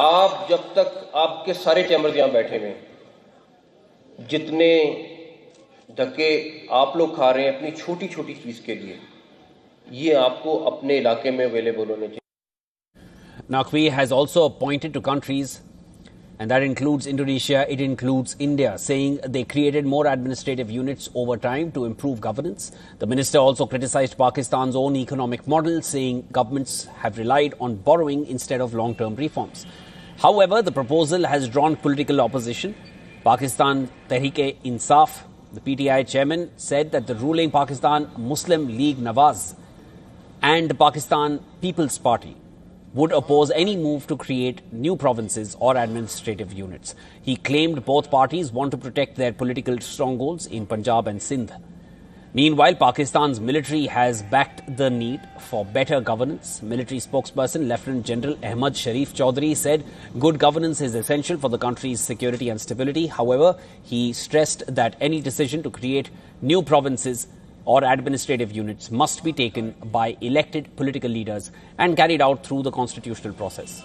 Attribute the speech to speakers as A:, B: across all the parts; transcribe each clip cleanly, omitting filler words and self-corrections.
A: आप जब तक आपके सारे चैम्बर्स यहां बैठे हुए जितने धक्के आप लोग खा रहे हैं अपनी छोटी छोटी चीज के लिए, ये आपको अपने इलाके में अवेलेबल होने चाहिए.
B: Naqvi has also pointed to countries, and that includes Indonesia, it includes India, saying they created more administrative units over time to improve governance. The minister also criticized Pakistan's own economic model, saying governments have relied on borrowing instead of long-term reforms. However, the proposal has drawn political opposition. Pakistan Tehreek-e-Insaf, the PTI chairman, said that the ruling Pakistan Muslim League Nawaz and the Pakistan People's Party would oppose any move to create new provinces or administrative units. He claimed both parties want to protect their political strongholds in Punjab and Sindh. Meanwhile, Pakistan's military has backed the need for better governance. Military spokesperson Lieutenant General Ahmad Sharif Chaudhry said good governance is essential for the country's security and stability. However, he stressed that any decision to create new provinces or administrative units must be taken by elected political leaders and carried out through the constitutional process.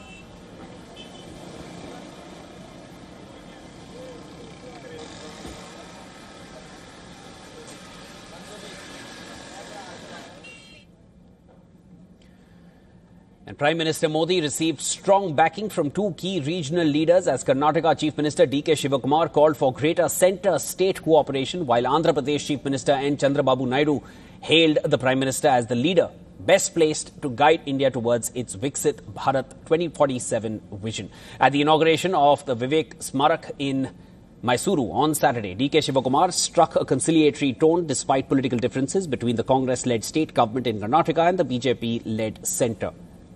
B: And Prime Minister Modi received strong backing from two key regional leaders as Karnataka Chief Minister D.K. Shivakumar called for greater centre-state cooperation, while Andhra Pradesh Chief Minister N. Chandrababu Naidu hailed the Prime Minister as the leader best placed to guide India towards its Viksit Bharat 2047 vision. At the inauguration of the Vivek Smarak in Mysuru on Saturday, D.K. Shivakumar struck a conciliatory tone despite political differences between the Congress-led state government in Karnataka and the BJP-led centre.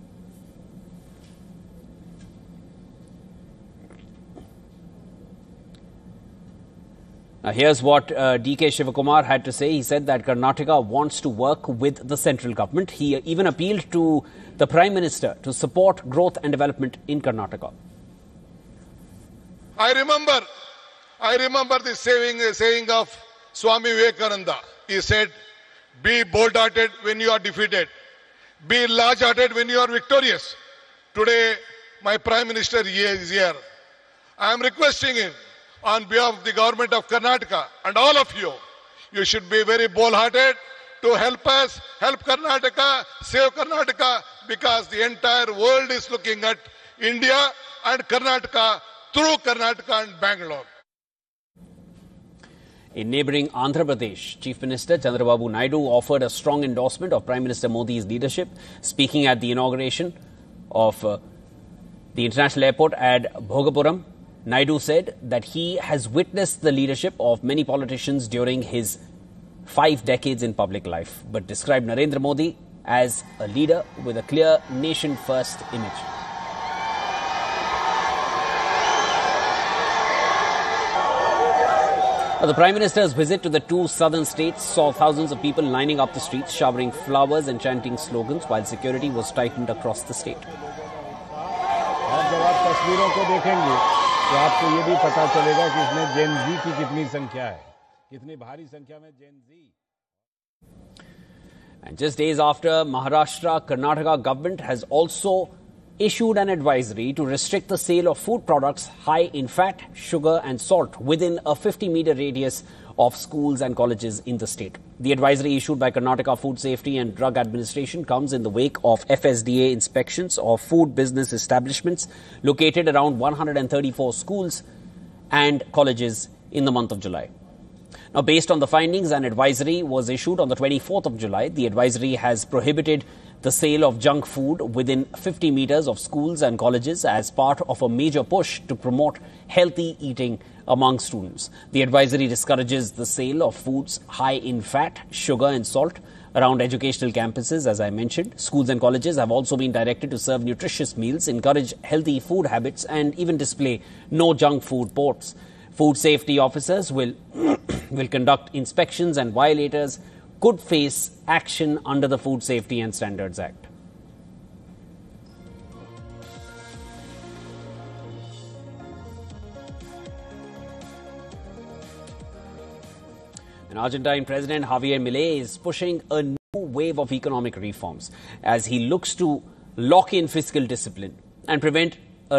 B: Now, here's what D.K. Shivakumar had to say. He said that Karnataka wants to work with the central government. He even appealed to the Prime Minister to support growth and development in Karnataka.
C: I remember the saying of Swami Vivekananda. He said, be bold-hearted when you are defeated. Be large-hearted when you are victorious. Today, my Prime Minister is here. I am requesting him, on behalf of the government of Karnataka and all of you, you should be very bold-hearted to help us, help Karnataka, save Karnataka, because the entire world is looking at India and Karnataka through Karnataka and Bangalore.
B: In neighbouring Andhra Pradesh, Chief Minister Chandrababu Naidu offered a strong endorsement of Prime Minister Modi's leadership. Speaking at the inauguration of the international airport at Bhogapuram, Naidu said that he has witnessed the leadership of many politicians during his 5 decades in public life, but described Narendra Modi as a leader with a clear nation-first image. The Prime Minister's visit to the two southern states saw thousands of people lining up the streets, showering flowers and chanting slogans, while security was tightened across the state.
D: तो आपको ये भी पता चलेगा कि इसमें जेन जी की कितनी संख्या है, कितनी भारी संख्या में जेन जी.
B: And just days after, Maharashtra, Karnataka government has also issued an advisory to restrict the sale of food products high in fat, sugar and salt within a 50-meter radius of schools and colleges in the state. The advisory issued by Karnataka Food Safety and Drug Administration comes in the wake of FSDA inspections of food business establishments located around 134 schools and colleges in the month of July. Now, based on the findings, an advisory was issued on the 24th of July. The advisory has prohibited the sale of junk food within 50 meters of schools and colleges as part of a major push to promote healthy eating among students. The advisory discourages the sale of foods high in fat, sugar and salt around educational campuses, as I mentioned. Schools and colleges have also been directed to serve nutritious meals, encourage healthy food habits and even display no junk food boards. Food safety officers will conduct inspections and violators could face action under the Food Safety and Standards Act. And Argentine President Javier Milei is pushing a new wave of economic reforms as he looks to lock in fiscal discipline and prevent